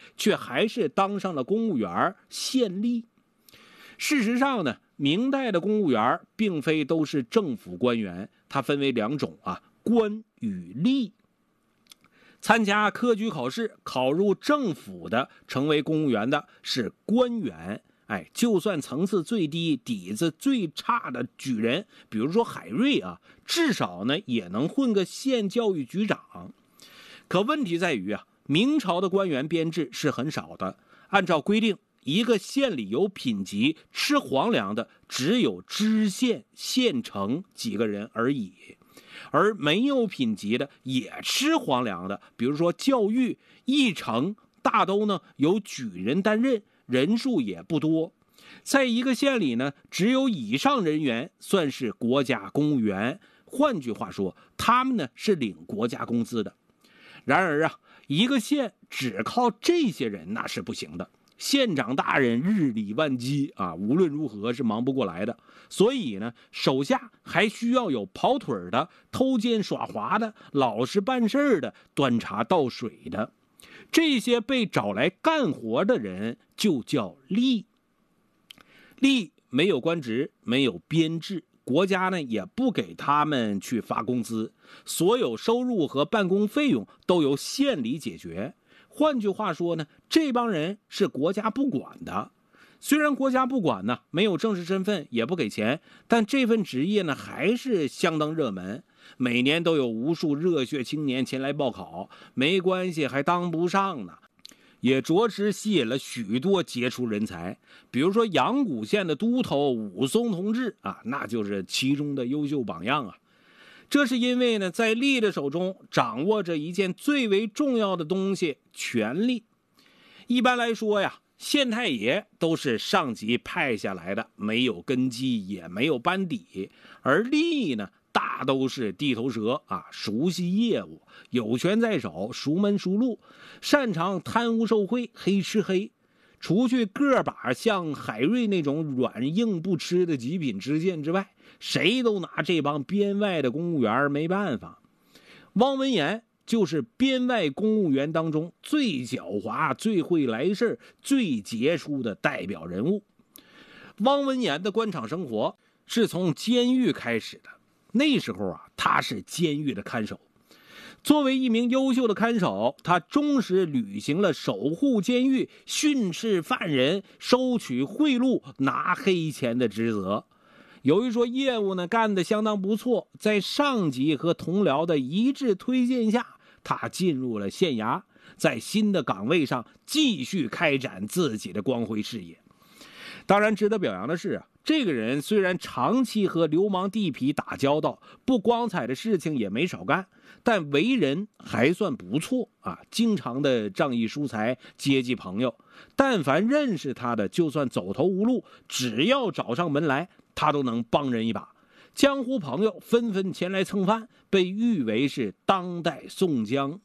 却还是当上了公务员县吏。事实上呢，明代的公务员并非都是政府官员，它分为2种官与吏。参加科举考试考入政府的成为公务员的是官员，就算层次最低底子最差的举人，比如说海瑞至少呢也能混个县教育局长。可问题在于明朝的官员编制是很少的，按照规定一个县里有品级吃皇粮的只有知县、县丞几个人而已，而没有品级的也吃皇粮的，比如说教育、议程，大都呢有举人担任，人数也不多。在一个县里呢，只有以上人员算是国家公务员，换句话说，他们呢是领国家工资的。然而一个县只靠这些人那是不行的，县长大人日理万机无论如何是忙不过来的。所以呢，手下还需要有跑腿的、偷奸耍滑的、老实办事的、端茶倒水的。这些被找来干活的人就叫吏。吏没有官职，没有编制，国家呢也不给他们去发工资，所有收入和办公费用都由县里解决。换句话说呢，这帮人是国家不管的。虽然国家不管呢，没有正式身份，也不给钱，但这份职业呢还是相当热门，每年都有无数热血青年前来报考，没关系还当不上呢，也着实吸引了许多杰出人才。比如说阳谷县的都头武松同志那就是其中的优秀榜样这是因为呢，在吏的手中掌握着一件最为重要的东西——权力。一般来说县太爷都是上级派下来的，没有根基，也没有班底；而吏呢，大都是地头蛇熟悉业务，有权在手，熟门熟路，擅长贪污受贿、黑吃黑。除去个把像海瑞那种软硬不吃的极品知县之外，谁都拿这帮编外的公务员没办法。汪文言就是编外公务员当中最狡猾、最会来事、最杰出的代表人物。汪文言的官场生活是从监狱开始的，那时候他是监狱的看守。作为一名优秀的看守，他忠实履行了守护监狱、训斥犯人、收取贿赂、拿黑钱的职责。由于说业务呢干得相当不错，在上级和同僚的一致推荐下，他进入了县衙，在新的岗位上继续开展自己的光辉事业。当然值得表扬的是这个人虽然长期和流氓地痞打交道，不光彩的事情也没少干，但为人还算不错经常的仗义疏财，接济朋友。但凡认识他的，就算走投无路，只要找上门来，他都能帮人一把。江湖朋友纷纷前来蹭饭，被誉为是当代宋江。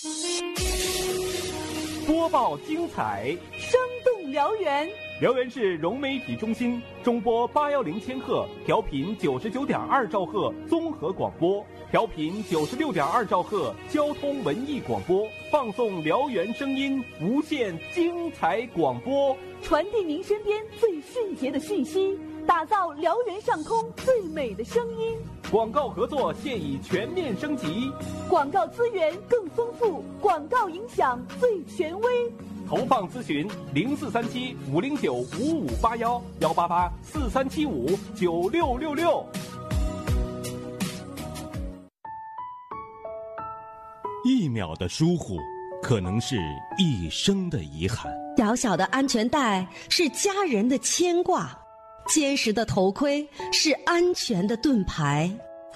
播报精彩， 生动辽源。 辽源市融媒体中心中波810千赫，调频99.2兆赫综合广播，调频96.2兆赫交通文艺广播，放送辽源声音，无限精彩广播， 传递您身边最迅捷的讯息，打造辽源上空最美的声音。 广告合作现已全面升级， 广告资源更丰富，广告影响最权威。 投放咨询0437-509-5581，188-4375-9666。 一秒的疏忽，可能是一生的遗憾。 小小的安全带是家人的牵挂，坚实的头盔是安全的盾牌。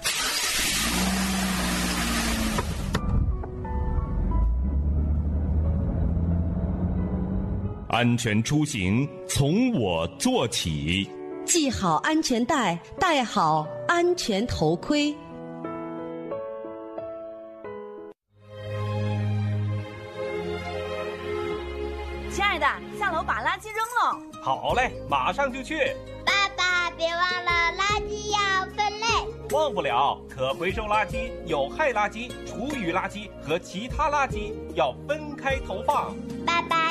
安全出行从我做起， 系好安全带，戴好安全头盔。 亲爱的，下楼把垃圾扔了。 好嘞，马上就去。 爸爸，别忘了垃圾要分类。 忘不了，可回收垃圾、有害垃圾、厨余垃圾和其他垃圾要分开投放。 爸爸